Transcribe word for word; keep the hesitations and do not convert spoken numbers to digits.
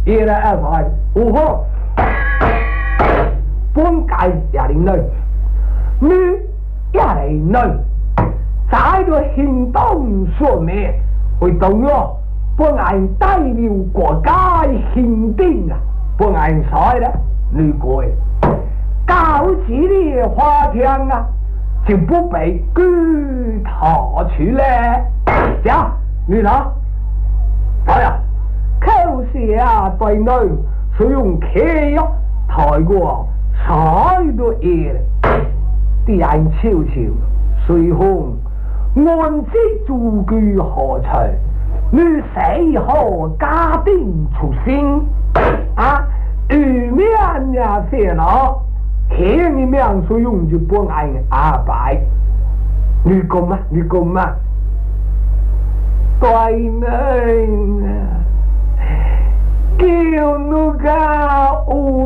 也来安排，如何？本该也领内，你也来内，在个行动上面会动了，本来代表国家行定啊，本来sai的，你过高级的花厅啊，就不被举逃去了。呀，你睇，哎呀，口舌对内使用契约太过。才都嘢啲人悄悄随风按之住居何处你死后家丁出生啊遇面呀费恼前一面所用就不爱阿白你讲嘛你讲嘛对呢叫你个有